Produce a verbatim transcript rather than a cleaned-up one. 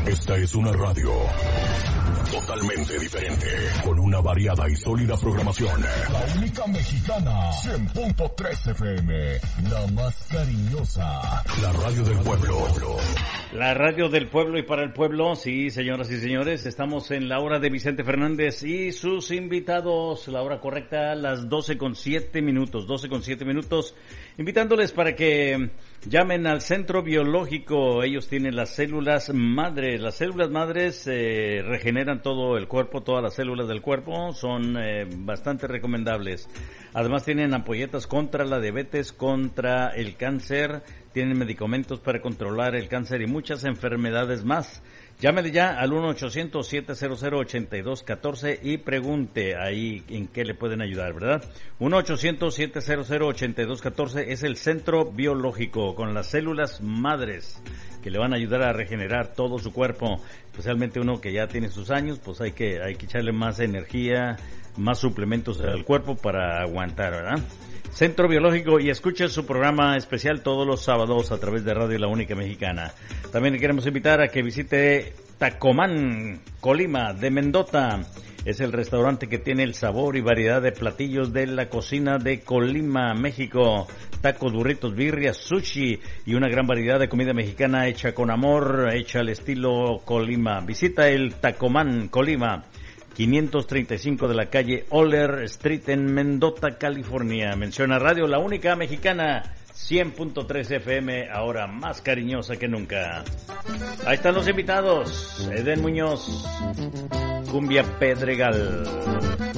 Esta es una radio totalmente diferente, con una variada y sólida programación. La única mexicana, cien punto tres F M, la más cariñosa. La radio del pueblo. La radio del pueblo y para el pueblo, sí, señoras y señores, estamos en la hora de Vicente Fernández y sus invitados, la hora correcta, las doce con siete minutos, doce con siete minutos, invitándoles para que llamen al Centro Biológico. Ellos tienen las células madres, las células madres eh, regeneran todo el cuerpo, todas las células del cuerpo, son eh, bastante recomendables. Además tienen ampolletas contra la diabetes, contra el cáncer, tienen medicamentos para controlar el cáncer y muchas enfermedades más. Llámele ya al uno ochocientos, siete cero cero, ocho dos uno cuatro y pregunte ahí en qué le pueden ayudar, ¿verdad? uno ochocientos, siete cero cero, ocho dos uno cuatro es el Centro Biológico con las células madres que le van a ayudar a regenerar todo su cuerpo, especialmente uno que ya tiene sus años, pues hay que hay que echarle más energía, más suplementos al cuerpo para aguantar, ¿verdad? Centro Biológico, y escuche su programa especial todos los sábados a través de Radio La Única Mexicana. También le queremos invitar a que visite Tacomán, Colima, de Mendota. Es el restaurante que tiene el sabor y variedad de platillos de la cocina de Colima, México. Tacos, burritos, birrias, sushi y una gran variedad de comida mexicana hecha con amor, hecha al estilo Colima. Visita el Tacomán, Colima, quinientos treinta y cinco de la calle Oller Street en Mendota, California. Menciona Radio La Única Mexicana, cien punto tres F M, ahora más cariñosa que nunca. Ahí están los invitados. Eden Muñoz, Cumbia Pedregal.